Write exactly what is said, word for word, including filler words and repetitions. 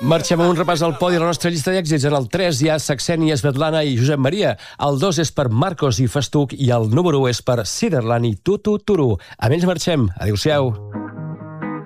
Marxem a un repàs al podi de la nostra llista d'èxits. En el tres hi ha Saxènia, Svetlana i Josep Maria. El dos és per Marcos i Festuc i el número u és per Siderland i Tutu Turu. Amb ells marxem. Adéu-siau.